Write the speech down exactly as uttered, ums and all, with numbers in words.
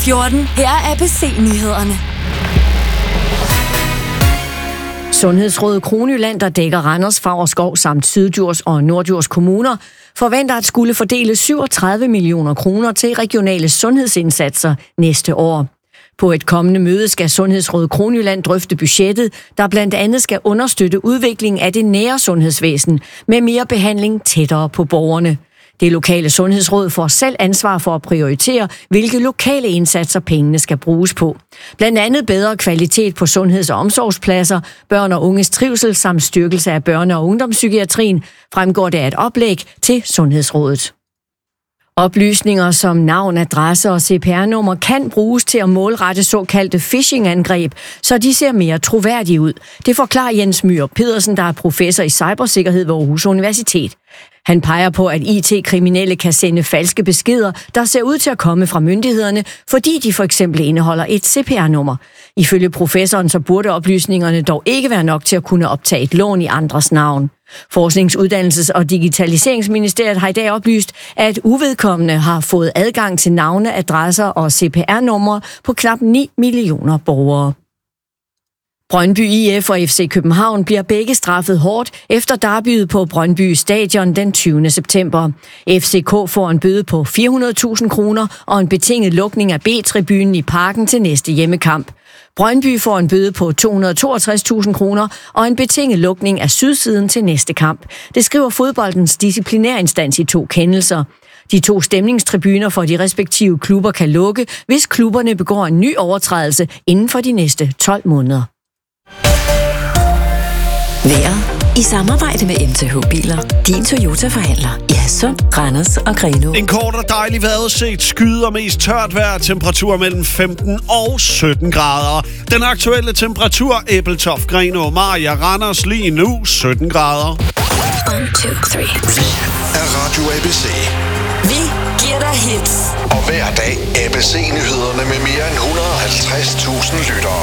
fjorten. Her er A B C-nyhederne. Sundhedsrådet Kronjylland, der dækker Randers, Favrskov samt Syddjurs og Norddjurs kommuner, forventer at skulle fordele syvogtredive millioner kroner til regionale sundhedsindsatser næste år. På et kommende møde skal Sundhedsrådet Kronjylland drøfte budgettet, der blandt andet skal understøtte udviklingen af det nære sundhedsvæsen med mere behandling tættere på borgerne. Det lokale sundhedsråd får selv ansvar for at prioritere, hvilke lokale indsatser pengene skal bruges på. Blandt andet bedre kvalitet på sundheds- og omsorgspladser, børn og unges trivsel samt styrkelse af børne- og ungdomspsykiatrien, fremgår det af et oplæg til Sundhedsrådet. Oplysninger som navn, adresse og C P R-nummer kan bruges til at målrette såkaldte phishing-angreb, så de ser mere troværdige ud. Det forklarer Jens Myhr Pedersen, der er professor i cybersikkerhed ved Aarhus Universitet. Han peger på, at I T-kriminelle kan sende falske beskeder, der ser ud til at komme fra myndighederne, fordi de for eksempel indeholder et C P R-nummer. Ifølge professoren så burde oplysningerne dog ikke være nok til at kunne optage et lån i andres navn. Forsknings-, Uddannelses- og Digitaliseringsministeriet har i dag oplyst, at uvedkommende har fået adgang til navne, adresser og C P R-numre på knap ni millioner borgere. Brøndby I F og F C København bliver begge straffet hårdt efter derbyet på Brøndby Stadion den tyvende september. F C K får en bøde på fire hundrede tusind kroner og en betinget lukning af B-tribunen i parken til næste hjemmekamp. Brøndby får en bøde på to hundrede og toogtres tusind kroner og en betinget lukning af sydsiden til næste kamp. Det skriver fodboldens disciplinærinstans i to kendelser. De to stemningstribuner for de respektive klubber kan lukke, hvis klubberne begår en ny overtrædelse inden for de næste tolv måneder. Vejret i samarbejde med M T H Biler. Din Toyota-forhandler i Hadsund, Randers og Grenaa. En kort og dejlig vejrudsigt, skyde og mest tørt vejr. Temperatur mellem femten og sytten grader. Den aktuelle temperatur, Ebeltoft, Grenaa, Mariager, Randers lige nu sytten grader. one, two, three. Vi er Radio A B C. Vi giver dig hits. Og hver dag A B C-nyhederne med mere end et hundrede og halvtreds tusind lyttere.